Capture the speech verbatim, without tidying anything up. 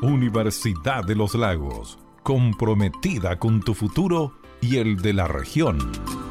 Universidad de los Lagos, comprometida con tu futuro y el de la región.